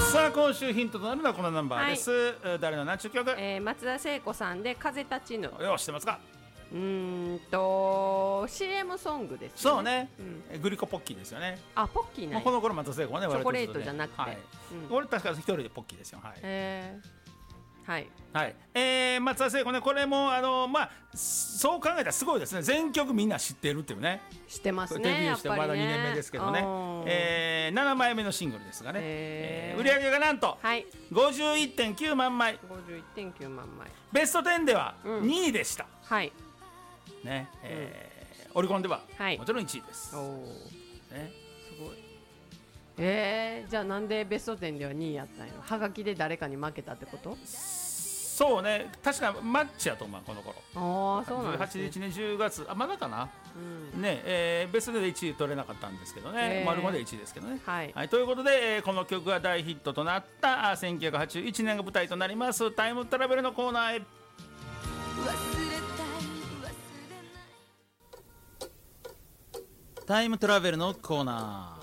さあ今週ヒントとなるのはこのナンバーです、誰の何ちゅう曲、 松田聖子さんで風立ちぬ。 よ知ってますか。 CM ソングですね。 そうね、グリコポッキーですよね。 あ、ポッキーね。 この頃松田聖子はね、 チョコレートじゃなくて、 はい、俺確か一人でポッキーですよ。はい、 はいはい、松田聖子ね、これもそう考えたらすごいですね。全曲みんな知ってるっていうね。 知ってますね。 デビューしてまだ2年目ですけどね、7枚目のシングルですがね、売り上げがなんと 51.9 万枚、 51.9 万枚、 ベスト10では2位でした、 はいね、オリコンではもちろん1位です、 ね、すごい。じゃあなんでベスト10では2位やったんやろ。はがきで誰かに負けたってこと。 そうね、確かマッチやと思う、この頃。 ああ、そうなんですね。 18日ね、10月、まだかな、ね、ベストで1位取れなかったんですけどね、丸まで1位ですけどね。はい、ということで、この曲が大ヒットとなった1981年が舞台となりますタイムトラベルのコーナーへ。タイムトラベルのコーナー、